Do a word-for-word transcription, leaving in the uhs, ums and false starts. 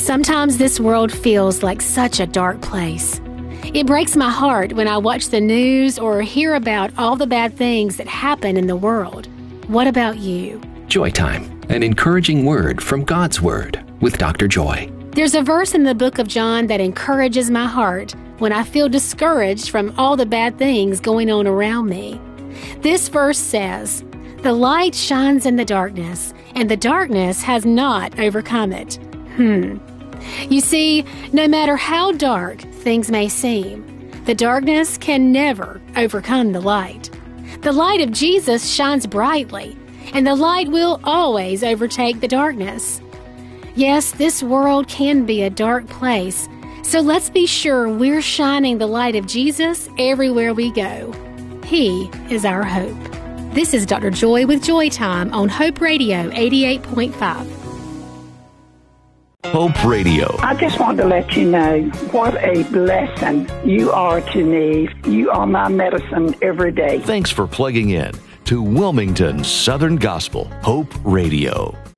Sometimes this world feels like such a dark place. It breaks my heart when I watch the news or hear about all the bad things that happen in the world. What about you? Joy Time, an encouraging word from God's Word with Doctor Joy. There's a verse in the book of John that encourages my heart when I feel discouraged from all the bad things going on around me. This verse says, "The light shines in the darkness, and the darkness has not overcome it." Hmm. You see, no matter how dark things may seem, the darkness can never overcome the light. The light of Jesus shines brightly, and the light will always overtake the darkness. Yes, this world can be a dark place, so let's be sure we're shining the light of Jesus everywhere we go. He is our hope. This is Doctor Joy with Joy Time on Hope Radio eighty-eight point five. Hope Radio. I just want to let you know what a blessing you are to me. You are my medicine every day. Thanks for plugging in to Wilmington Southern Gospel Hope Radio.